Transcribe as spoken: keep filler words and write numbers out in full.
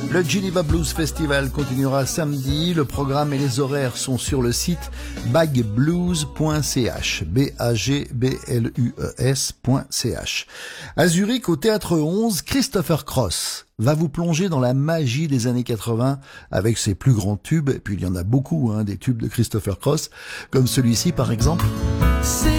Le Geneva Blues Festival continuera samedi. Le programme et les horaires sont sur le site bagblues point c h. B A G B L U E S point c h. À Zurich, au Théâtre onze, Christopher Cross va vous plonger dans la magie des années quatre-vingts avec ses plus grands tubes. Et puis il y en a beaucoup, hein, des tubes de Christopher Cross, comme celui-ci par exemple. C'est